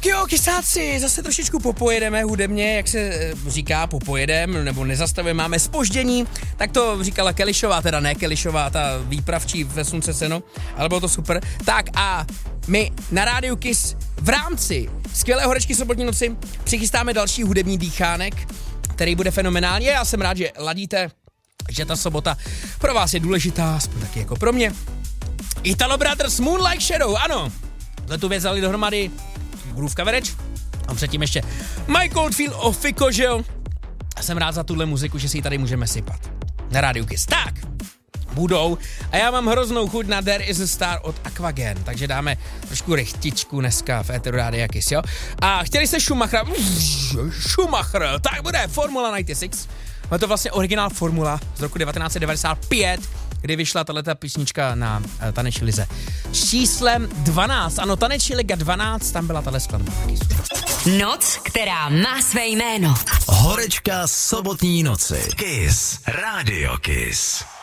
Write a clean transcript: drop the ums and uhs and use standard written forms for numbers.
jo, kysáci, zase trošičku popojedeme hudebně, jak se říká, popojedem, nebo nezastavujeme, máme zpoždění, tak to říkala Kelišová, teda ne Kelišová, ta výpravčí ve Slunce seno, ale bylo to super. Tak a my na Rádiu Kiss v rámci skvělé horečky sobotní noci přichystáme další hudební dýchánek, který bude fenomenální. Já jsem rád, že ladíte, že ta sobota pro vás je důležitá, aspoň taky jako pro mě. Italo Brothers, Moon Like Shadow, ano. Tu věc dali dohromady Groove Coverage a předtím ještě Mike Oldfield of Fico, že jo? A jsem rád za tuhle muziku, že si ji tady můžeme sypat. Na Rádiu Kiss. Tak, budou. A já mám hroznou chuť na There Is a Star od Aquagen, takže dáme trošku rychtičku dneska v éteru Rádia Kiss, jo? A chtěli jste Schumacher, tak bude Formula 96. Je to vlastně originál Formula z roku 1995, kdy vyšla tato písnička na taneční lize. S číslem 12, ano, taneční liga 12, tam byla tato skladba. Noc, která má své jméno. Horečka sobotní noci. Kiss. Radio Kiss.